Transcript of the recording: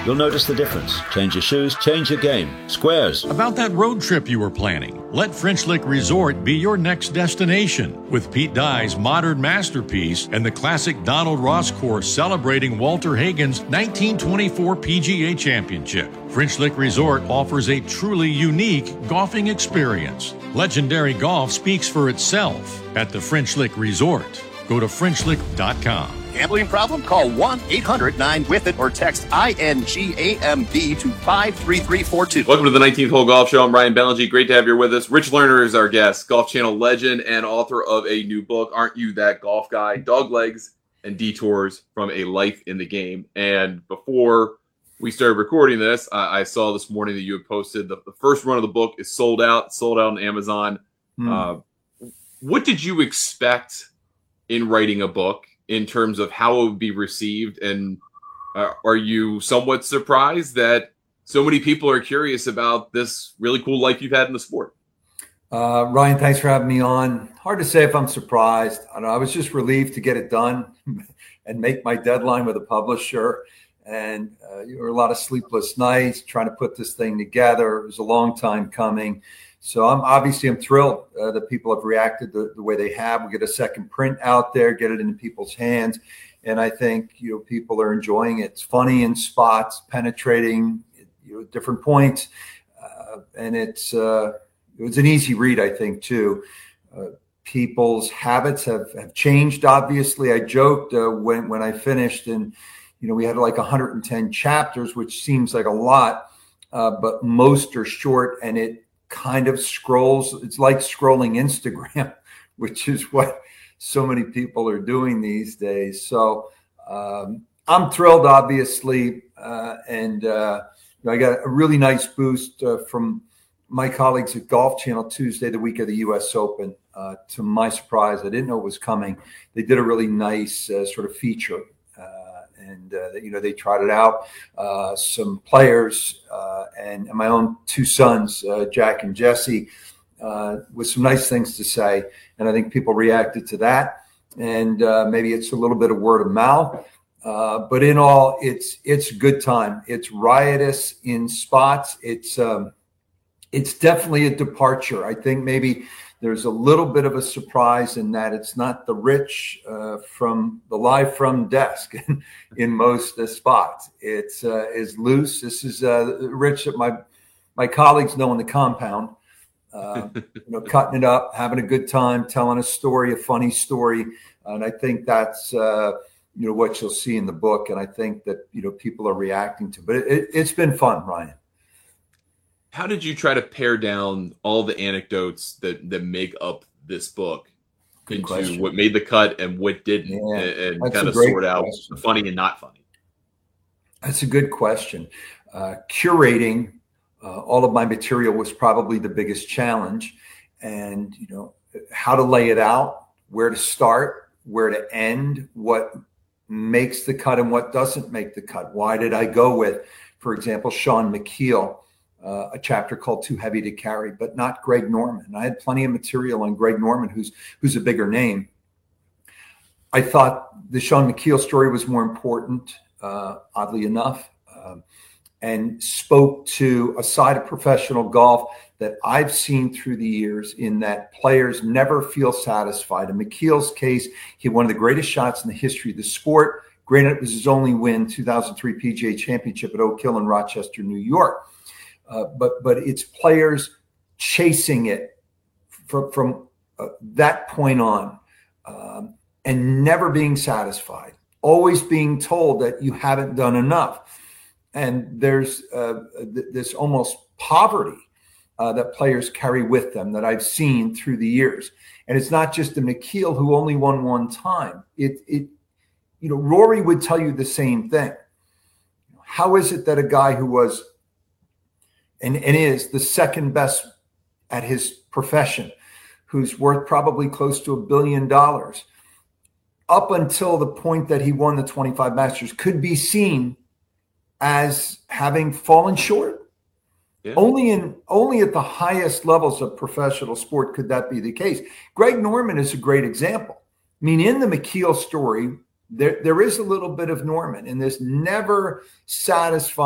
You'll notice the difference. Change your shoes, change your game. Squares. About that road trip you were planning, let French Lick Resort be your next destination. With Pete Dye's modern masterpiece and the classic Donald Ross course celebrating Walter Hagen's 1924 PGA Championship, French Lick Resort offers a truly unique golfing experience. Legendary golf speaks for itself at the French Lick Resort. Go to FrenchLick.com. Gambling problem? Call 1-800-9-WITH-IT or text INGAMB to 53342. Welcome to the 19th Hole Golf Show. I'm Ryan Ballingy. Great to have you with us. Rich Lerner is our guest, Golf Channel legend and author of a new book, Aren't You That Golf Guy? Doglegs and Detours from a Life in the Game. And before we started recording this, I saw this morning that you had posted the first run of the book is sold out on Amazon. What did you expect in writing a book in terms of how it would be received? And are you somewhat surprised that so many people are curious about this really cool life you've had in the sport? Ryan, thanks for having me on. Hard to say if I'm surprised. I was just relieved to get it done and make my deadline with a publisher. And there were a lot of sleepless nights trying to put this thing together. It was a long time coming. So I'm thrilled that people have reacted the way they have. We get a second print out there, get it into people's hands. And I think, people are enjoying it. It's funny in spots, penetrating, different points. And it was an easy read, I think, too. People's habits have changed, obviously. I joked when I finished and, we had like 110 chapters, which seems like a lot, but most are short and it kind of scrolls. It's like scrolling Instagram, which is what so many people are doing these days. So I'm thrilled, obviously. And I got a really nice boost from my colleagues at Golf Channel Tuesday, the week of the U.S. Open. To my surprise, I didn't know it was coming. They did a really nice sort of feature. And they tried it out, some players and my own two sons, Jack and Jesse, with some nice things to say. And I think people reacted to that. And maybe it's a little bit of word of mouth. But in all, it's a good time. It's riotous in spots. It's definitely a departure. I think maybe there's a little bit of a surprise in that it's not the Rich from the live from desk in most spots. It's is loose. This is Rich that my colleagues know in the compound. Cutting it up, having a good time, telling a story, a funny story, and I think that's what you'll see in the book. And I think that people are reacting to. But it's been fun, Ryan. How did you try to pare down all the anecdotes that make up this book into what made the cut and what didn't, and kind of sort out the funny and not funny? That's a good question. Curating all of my material was probably the biggest challenge, and how to lay it out, where to start, where to end, what makes the cut and what doesn't make the cut. Why did I go with, for example, Shawn Micheel? A chapter called Too Heavy to Carry, but not Greg Norman. I had plenty of material on Greg Norman, who's a bigger name. I thought the Shawn Micheel story was more important, oddly enough, and spoke to a side of professional golf that I've seen through the years, in that players never feel satisfied. In Micheel's case, he had one of the greatest shots in the history of the sport. Granted, it was his only win, 2003 PGA Championship at Oak Hill in Rochester, New York. But it's players chasing it from that point on, and never being satisfied, always being told that you haven't done enough. And there's this almost poverty that players carry with them that I've seen through the years. And it's not just a Micheel who only won one time. Rory would tell you the same thing. How is it that a guy who was and is the second best at his profession, who's worth probably close to $1 billion, up until the point that he won the 25 Masters, could be seen as having fallen short? Yeah. Only at the highest levels of professional sport could that be the case. Greg Norman is a great example. I mean, in the Micheel story, there is a little bit of Norman in this never satisfying